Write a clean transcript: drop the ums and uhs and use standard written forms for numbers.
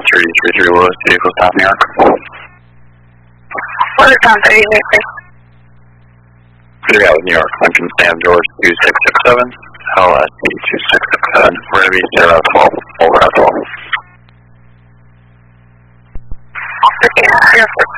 3333 Willis, vehicle South New York. What is on 30 New York? Yeah, with New York, Lincoln Sam George 2667, LSD 2667, we're going to be 012, over at 12. Okay, 014.